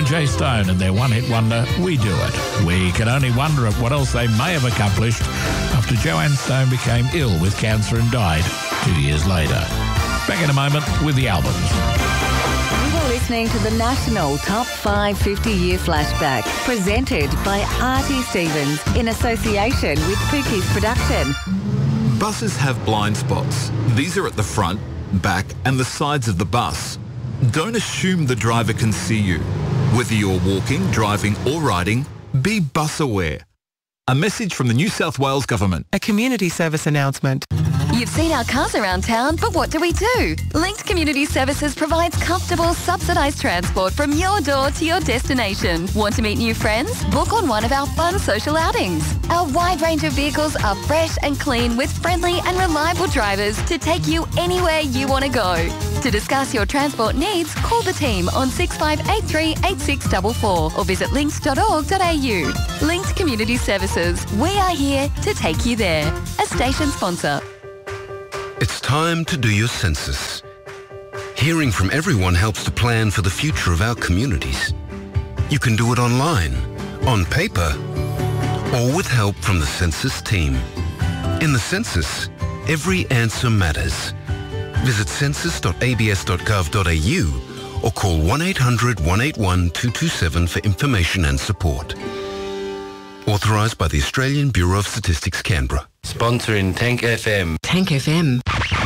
PJ Stone and their one-hit wonder, We Do It. We can only wonder at what else they may have accomplished after Joanne Stone became ill with cancer and died 2 years later. Back in a moment with the albums. You are listening to the National Top 5 50-Year Flashback, presented by Artie Stevens in association with Pookie's Production. Buses have blind spots. These are at the front, back and the sides of the bus. Don't assume the driver can see you. Whether you're walking, driving or riding, be bus aware. A message from the New South Wales Government. A community service announcement. You've seen our cars around town, but what do we do? Linked Community Services provides comfortable, subsidised transport from your door to your destination. Want to meet new friends? Book on one of our fun social outings. Our wide range of vehicles are fresh and clean with friendly and reliable drivers to take you anywhere you want to go. To discuss your transport needs, call the team on 6583 8644 or visit links.org.au. Linked Community Services. We are here to take you there. A station sponsor. It's time to do your census. Hearing from everyone helps to plan for the future of our communities. You can do it online, on paper, or with help from the census team. In the census, every answer matters. Visit census.abs.gov.au or call 1-800-181-227 for information and support. Authorised by the Australian Bureau of Statistics, Canberra. Sponsoring Tank FM. Tank FM.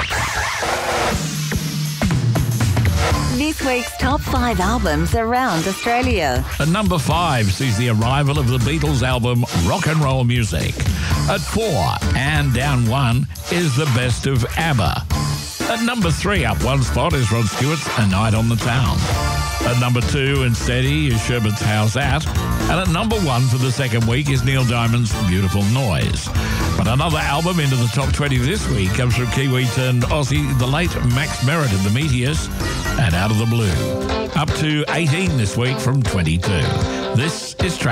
This week's top 5 albums around Australia. At number 5 sees the arrival of the Beatles album Rock and Roll Music. At 4, and down 1, is the best of ABBA. At number 3, up 1 spot, is Rod Stewart's A Night on the Town. At number 2 and steady is Sherman's House At. And at number 1 for the second week is Neil Diamond's Beautiful Noise. But another album into the top 20 this week comes from Kiwi turned Aussie, the late Max Merritt of the Meteors, and Out of the Blue. Up to 18 this week from 22. This is